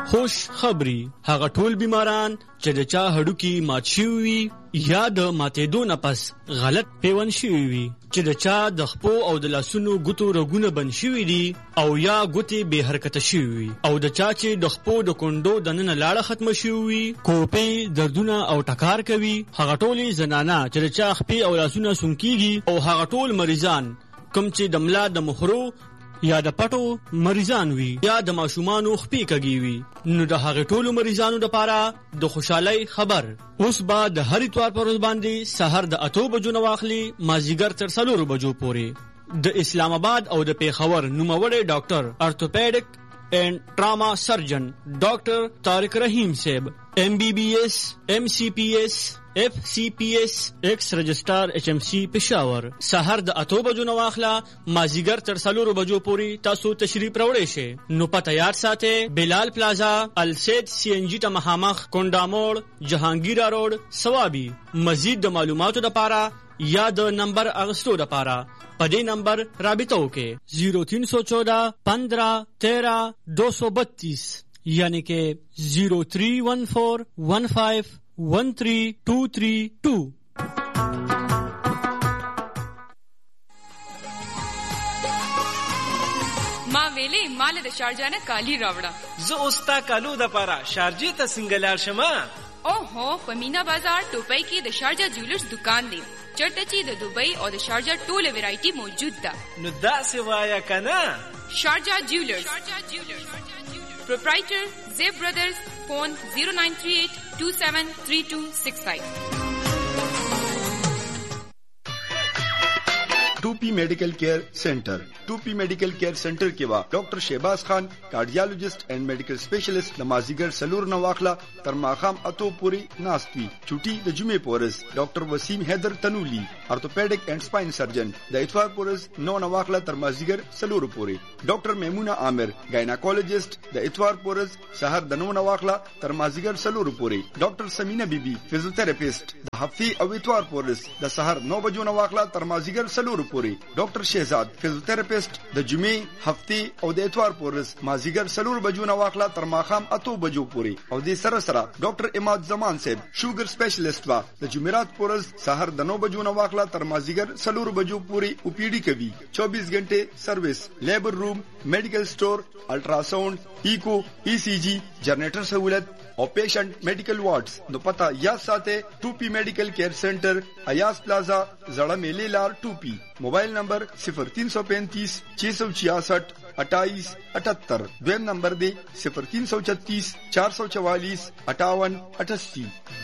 خوش خبري هغه ټول بیماران چې د چا هډوکي مات شوي وي یا د ماتېدو نه پس غلط پیوند شوي وي، چې د چا د خپو او د لاسونو ګوتو رګونه بند شوي دي او یا ګوتې بې حرکته شوي وي، او د چا چې د خپو د کونډو دننه لاړه ختمه شوي وي، کوپې دردونه او ټکار کوي، هغه ټولې زنانه چې د چا خپې او لاسونه سونکېږي، او هغه ټول مریضان کوم چې د ملا د مخرو یا د پټو مریضان وي یا د ماشومانو خپې کږي وي، نو د هغه ټولو مریضانو لپاره د خوشحالۍ خبر اوس به د هر اتوار پر ورځ باندې سحر د 8 بجو نه واخلي مازیګر تر 4 بجو پورې د اسلام آباد او د پیښور نوموړی ډاکټر ارتوپیډک اینڈ ټراما سرجن ډاکټر طارق رحیم صاحب MBBS MCPS FCPS ایکس رجسٹار HMC پېښور سحر د 8 بجو نه واخله مازیګر تر 4 بجو پورې تاسو تشریف راوړئ شئ، نو پته یاد ساتئ بلال پلازا السید CNG ته مخامخ کونډاموړ جهانگیرا روډ سوابي. مزید د معلوماتو لپاره یا د نمبر اغستو لپاره په دې نمبر رابطه وکړئ 0314 15 13 232 یعنی کې 0314 15 13232. ما ویلې مال د شارجه نه کالی راوړه. زه اوستا کالو د پاره شارجې ته څنګه لاړ شم؟ اوهو په مینا بازار ټوپۍ کې د شارجه جولرز دکان دی، چرته چې د دوبۍ او د شارجه ټوله ویرایټي موجود ده. نو دا څه وایا کنه؟ شارجه جولرز Proprietor Zeb Brothers. Phone 0938273265. 2P medical care centre 2P medical care centre के वा डॉक्टर Shahbaz Khan cardiologist and medical specialist नमाजीगर सलूर नवाखला तरमाखाम अतो पूरी नास्ती छुट्टी द जुमे पोरस डॉक्टर वसीम हैदर तनूली orthopaedic and spine surgeon the इतवार पोरस नो नवाखला तरमाजीगर सलूर पूरी डॉक्टर मेमूना आमिर गायनाकोलॉजिस्ट द इतवार पोरस सहर दनो नवाखला तरमाजीगर सलूर पूरी डॉक्टर समीना बीबी फिजियोथेरेपिस्ट द हफ्ती और इतवार पोरस द सहर 9 बजो नवाखला तरमाजीगर सलूर डॉक्टर शहजाद फिजियोथेरेपिस्ट د جمعې هفتې او د اتوار پورز مازیګر سلور بجو نه واخله تر ماخام 8 بجو پورې، او د سره سره ډاکټر اماد زمان صاحب شوګر سپیشلیست وا د جمعرات پورز سحر د 9 بجو نه واخله تر مازیګر سلور بجو پورې او پی ډی کوي 24 غنټه سرویس، لیبر روم، میډیکل سٹور، الټراساوند، ایکو، ECG، جنریټر سہولت او پیشنٹ میڈیکل وارڈز. نو پتا یا ساته 2P میڈیکل کیئر سینٹر ایاس پلازا زړه میلې لار 2P. موبایل نمبر 0335 666 28 78. دویم نمبر دی 0336 444 58 88.